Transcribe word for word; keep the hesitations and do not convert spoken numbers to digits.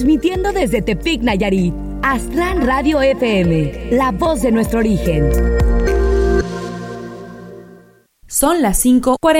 Transmitiendo desde Tepic, Nayarit, Aztlán Radio F M, la voz de nuestro origen. Son las cinco cuarenta.